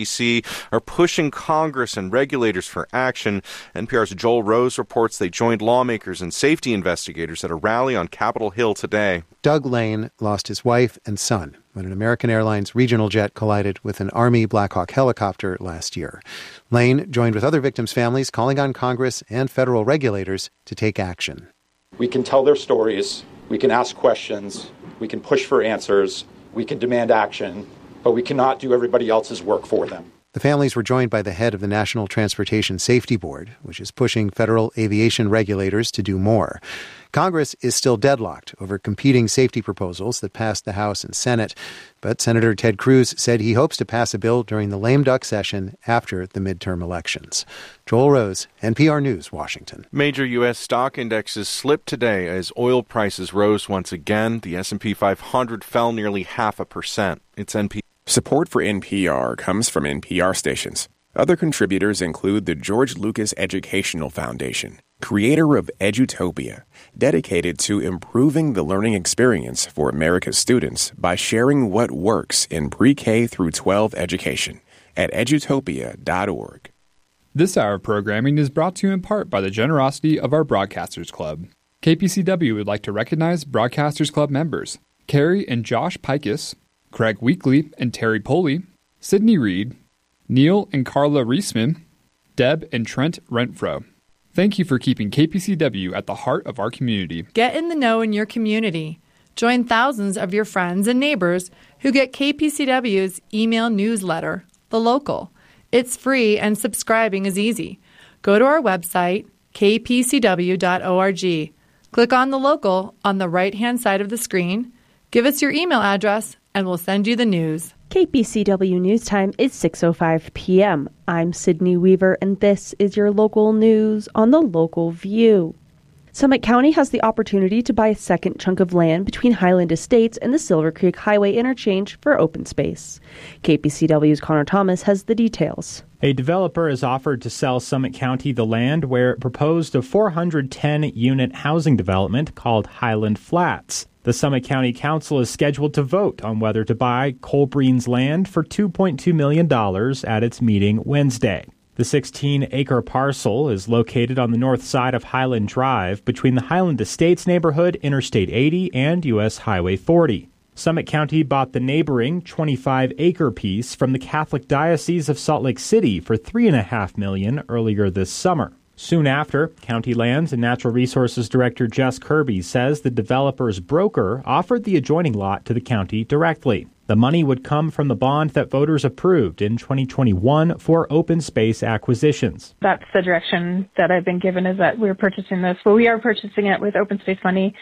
D.C. are pushing Congress and regulators for action. NPR's Joel Rose reports they joined lawmakers and safety investigators at a rally on Capitol Hill today. Doug Lane lost his wife and son when an American Airlines regional jet collided with an Army Black Hawk helicopter last year. Lane joined with other victims' families, calling on Congress and federal regulators to take action. We can tell their stories, we can ask questions, we can push for answers, we can demand action, but we cannot do everybody else's work for them. The families were joined by the head of the National Transportation Safety Board, which is pushing federal aviation regulators to do more. Congress is still deadlocked over competing safety proposals that passed the House and Senate, but Senator Ted Cruz said he hopes to pass a bill during the lame duck session after the midterm elections. Joel Rose, NPR News, Washington. Major U.S. stock indexes slipped today as oil prices rose once again. The S&P 500 fell nearly 0.5%. It's NPR. Support for NPR comes from NPR stations. Other contributors include the George Lucas Educational Foundation, creator of Edutopia, dedicated to improving the learning experience for America's students by sharing what works in pre-K through 12 education at edutopia.org. This hour of programming is brought to you in part by the generosity of our Broadcasters Club. KPCW would like to recognize Broadcasters Club members Carrie and Josh Pikus, Craig Weekly and Terry Poley, Sydney Reed, Neil and Carla Reisman, Deb and Trent Renfro. Thank you for keeping KPCW at the heart of our community. Get in the know in your community. Join thousands of your friends and neighbors who get KPCW's email newsletter, The Local. It's free and subscribing is easy. Go to our website, kpcw.org. Click on The Local on the right-hand side of the screen. Give us your email address, and we'll send you the news. KPCW News Time is 6:05 p.m. I'm Sydney Weaver, and this is your local news on The Local View. Summit County has the opportunity to buy a second chunk of land between Highland Estates and the Silver Creek Highway interchange for open space. KPCW's Connor Thomas has the details. A developer has offered to sell Summit County the land where it proposed a 410-unit housing development called Highland Flats. The Summit County Council is scheduled to vote on whether to buy Colbreen's land for $2.2 million at its meeting Wednesday. The 16-acre parcel is located on the north side of Highland Drive between the Highland Estates neighborhood, Interstate 80, and U.S. Highway 40. Summit County bought the neighboring 25-acre piece from the Catholic Diocese of Salt Lake City for $3.5 million earlier this summer. Soon after, County Lands and Natural Resources Director Jess Kirby says the developer's broker offered the adjoining lot to the county directly. The money would come from the bond that voters approved in 2021 for open space acquisitions. That's the direction that I've been given, is that we're purchasing this. Well, we are purchasing it with open space money,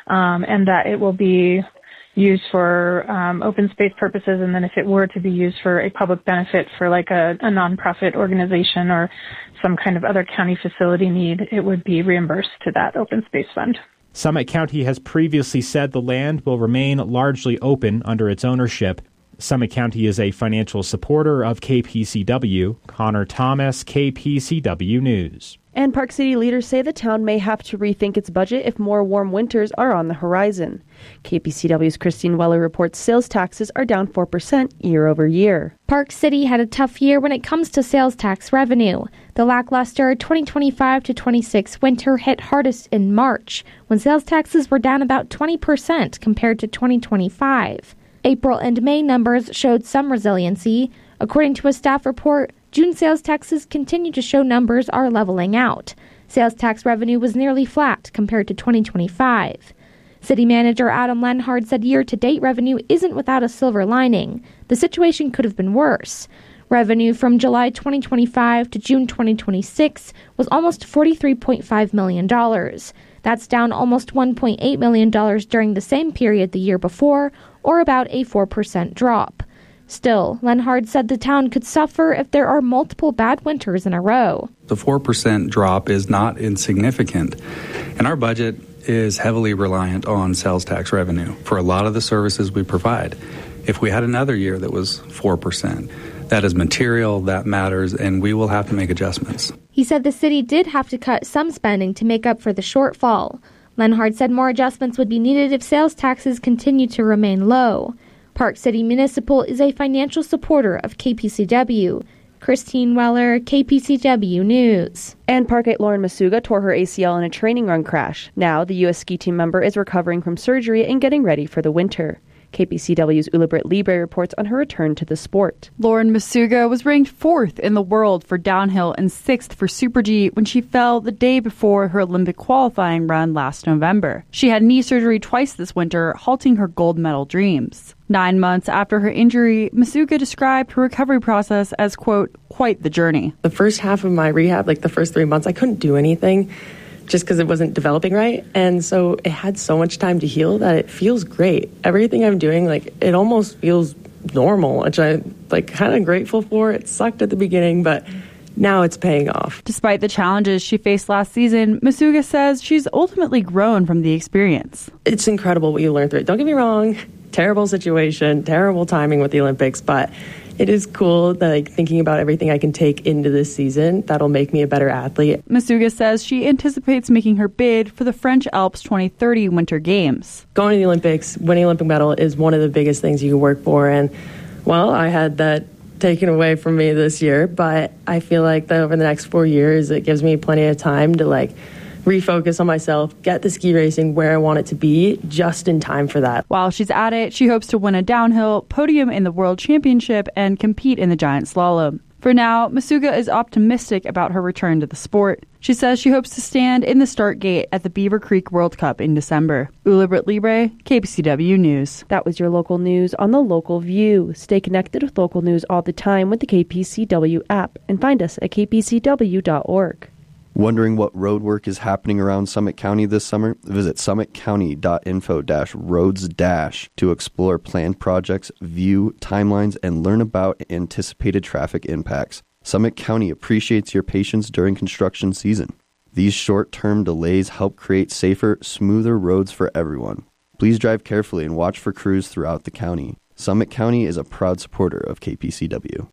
and that it will be used for open space purposes, and then if it were to be used for a public benefit for like a nonprofit organization or some kind of other county facility need, it would be reimbursed to that open space fund. Summit County has previously said the land will remain largely open under its ownership. Summit County is a financial supporter of KPCW. Connor Thomas, KPCW News. And Park City leaders say the town may have to rethink its budget if more warm winters are on the horizon. KPCW's Christine Weller reports sales taxes are down 4% year over year. Park City had a tough year when it comes to sales tax revenue. The lackluster 2025 to 26 winter hit hardest in March, when sales taxes were down about 20% compared to 2025. April and May numbers showed some resiliency. According to a staff report, June sales taxes continue to show numbers are leveling out. Sales tax revenue was nearly flat compared to 2025. City Manager Adam Lenhard said year-to-date revenue isn't without a silver lining. The situation could have been worse. Revenue from July 2025 to June 2026 was almost $43.5 million. That's down almost $1.8 million during the same period the year before, or about a 4% drop. Still, Lenhard said the town could suffer if there are multiple bad winters in a row. The 4% drop is not insignificant, and our budget is heavily reliant on sales tax revenue for a lot of the services we provide. If we had another year that was 4%, that is material, that matters, and we will have to make adjustments. He said the city did have to cut some spending to make up for the shortfall. Lenhard said more adjustments would be needed if sales taxes continue to remain low. Park City Municipal is a financial supporter of KPCW. Christine Weller, KPCW News. And Parkite Lauren Masuga tore her ACL in a training run crash. Now, the U.S. ski team member is recovering from surgery and getting ready for the winter. KPCW's Ulibrit Libre reports on her return to the sport. Lauren Masuga was ranked 4th in the world for downhill and 6th for Super G when she fell the day before her Olympic qualifying run last November. She had knee surgery twice this winter, halting her gold medal dreams. 9 months after her injury, Masuga described her recovery process as, quote, quite the journey. The first half of my rehab, like the first 3 months, I couldn't do anything just because it wasn't developing right. And so it had so much time to heal that it feels great. Everything I'm doing, like, it almost feels normal, which I'm like kind of grateful for. It sucked at the beginning, but now it's paying off. Despite the challenges she faced last season, Masuga says she's ultimately grown from the experience. It's incredible what you learn through it. Don't get me wrong, terrible situation, terrible timing with the Olympics, but it is cool that, like, thinking about everything I can take into this season that'll make me a better athlete. Masuga says she anticipates making her bid for the French Alps 2030 Winter Games. Going to the Olympics, winning an Olympic medal is one of the biggest things you can work for, and, well, I had that taken away from me this year, but I feel like that over the next 4 years, it gives me plenty of time to, like, refocus on myself, get the ski racing where I want it to be, just in time for that. While she's at it, she hopes to win a downhill, podium in the World Championship, and compete in the giant slalom. For now, Masuga is optimistic about her return to the sport. She says she hopes to stand in the start gate at the Beaver Creek World Cup in December. Ulibrit Libre, KPCW News. That was your local news on the Local View. Stay connected with local news all the time with the KPCW app and find us at kpcw.org. Wondering what road work is happening around Summit County this summer? Visit summitcounty.info-roads- to explore planned projects, view timelines, and learn about anticipated traffic impacts. Summit County appreciates your patience during construction season. These short-term delays help create safer, smoother roads for everyone. Please drive carefully and watch for crews throughout the county. Summit County is a proud supporter of KPCW.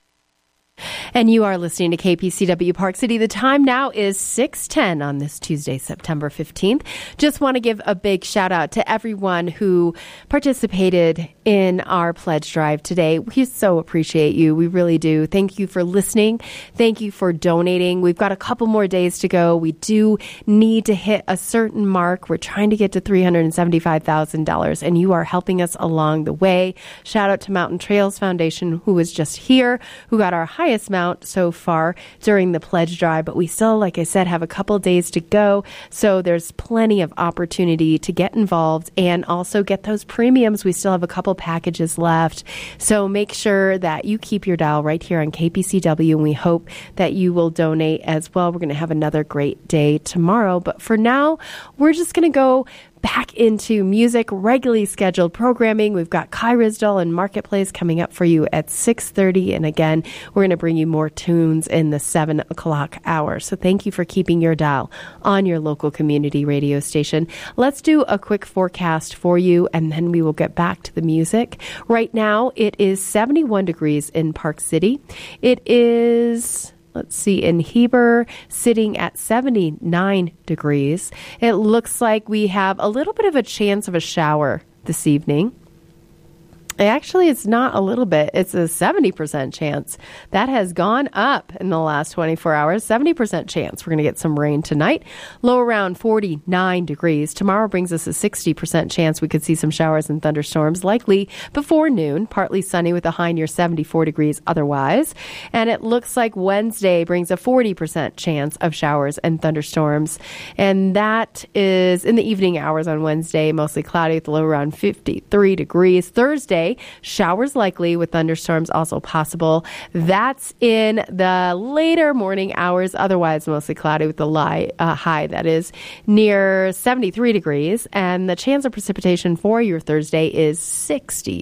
And you are listening to KPCW Park City. The time now is 6:10 on this Tuesday, September 15th. Just want to give a big shout out to everyone who participated in our pledge drive today. We so appreciate you. We really do. Thank you for listening. Thank you for donating. We've got a couple more days to go. We do need to hit a certain mark. We're trying to get to $375,000, and you are helping us along the way. Shout out to Mountain Trails Foundation, who was just here, who got our highest amount so far during the pledge drive, but we still, like I said, have a couple days to go, so there's plenty of opportunity to get involved and also get those premiums. We still have a couple packages left, so make sure that you keep your dial right here on KPCW, and we hope that you will donate as well. We're going to have another great day tomorrow, but for now, we're just going to go back into music, regularly scheduled programming. We've got Kai Rizdal and Marketplace coming up for you at 6:30. And again, we're going to bring you more tunes in the 7 o'clock hour. So thank you for keeping your dial on your local community radio station. Let's do a quick forecast for you, and then we will get back to the music. Right now, it is 71 degrees in Park City. It is... Let's see, in Heber, sitting at 79 degrees. It looks like we have a little bit of a chance of a shower this evening. Actually, it's not a little bit. It's a 70% chance. That has gone up in the last 24 hours. 70% chance we're going to get some rain tonight. Low around 49 degrees. Tomorrow brings us a 60% chance we could see some showers and thunderstorms, likely before noon. Partly sunny with a high near 74 degrees otherwise. And it looks like Wednesday brings a 40% chance of showers and thunderstorms. And that is in the evening hours on Wednesday, mostly cloudy with a low around 53 degrees. Thursday, showers likely with thunderstorms also possible. That's in the later morning hours, otherwise mostly cloudy with the high that is near 73 degrees. And the chance of precipitation for your Thursday is 60%.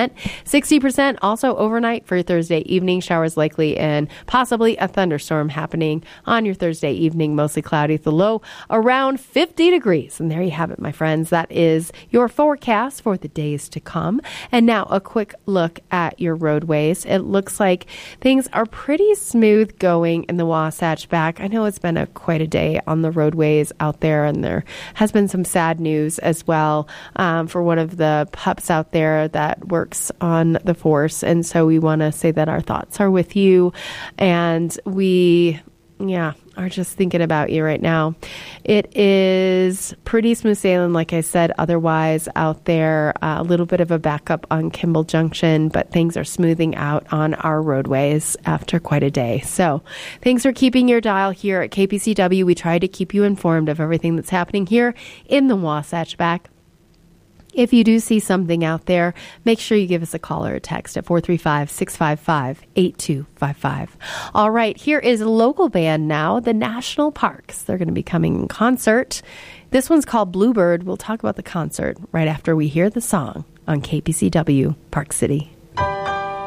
60% also overnight for your Thursday evening. Showers likely and possibly a thunderstorm happening on your Thursday evening, mostly cloudy with the low around 50 degrees. And there you have it, my friends. That is your forecast for the days to come. And Now, a quick look at your roadways. It looks like things are pretty smooth going in the Wasatch Back. I know it's been quite a day on the roadways out there, and there has been some sad news as well for one of the pups out there that works on the force. And so we want to say that our thoughts are with you, and we are just thinking about you right now. It is pretty smooth sailing, like I said, otherwise out there. A little bit of a backup on Kimball Junction, but things are smoothing out on our roadways after quite a day. So thanks for keeping your dial here at KPCW. We try to keep you informed of everything that's happening here in the Wasatch Back. If you do see something out there, make sure you give us a call or a text at 435-655-8255. All right, here is a local band now, the National Parks. They're going to be coming in concert. This one's called Bluebird. We'll talk about the concert right after we hear the song on KPCW Park City.